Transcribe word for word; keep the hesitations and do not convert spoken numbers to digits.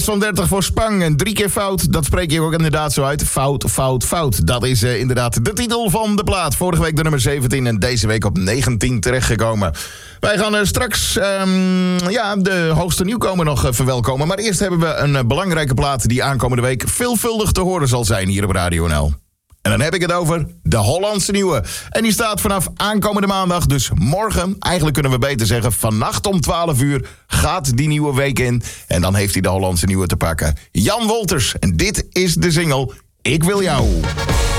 Van dertig voor Spang en drie keer fout. Dat spreek je ook inderdaad zo uit. Fout, fout, fout. Dat is uh, inderdaad de titel van de plaat. Vorige week de nummer zeventien en deze week op negentien terechtgekomen. Wij gaan uh, straks um, ja, de hoogste nieuwkomer nog uh, verwelkomen. Maar eerst hebben we een uh, belangrijke plaat die aankomende week veelvuldig te horen zal zijn hier op Radio N L. En dan heb ik het over de Hollandse Nieuwe. En die staat vanaf aankomende maandag, dus morgen, eigenlijk kunnen we beter zeggen, vannacht om twaalf uur gaat die nieuwe week in. En dan heeft hij de Hollandse Nieuwe te pakken. Jan Wolters. En dit is de single Ik Wil Jou.